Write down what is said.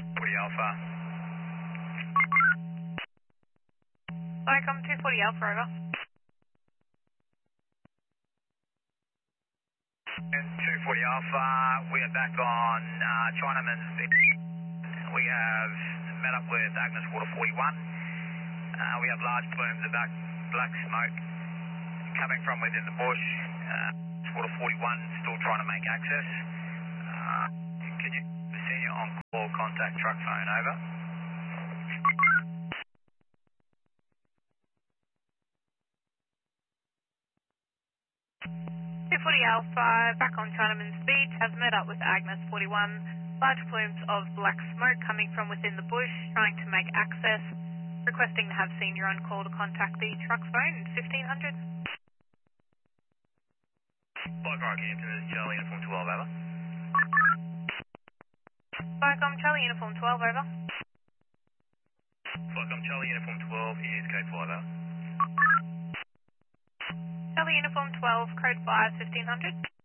40 Alpha. Welcome 240 Alpha, over. And 240 Alpha, we are back on Chinaman's Beach. We have met up with Agnes Water 41. We have large plumes of black smoke coming from within the bush. Water 41 still trying to make access. Can you senior on call contact truck phone, over? Alpha, back on Chinaman's Beach, have met up with Agnes 41. Large plumes of black smoke coming from within the bush, trying to make access. Requesting to have senior on call to contact the truck phone, 1500. Block Rockhampton is Charlie Uniform 12, over. Welcome Charlie Uniform 12, over. Welcome Charlie Uniform 12 is code 5, over. Charlie Uniform 12, code 5, 1500.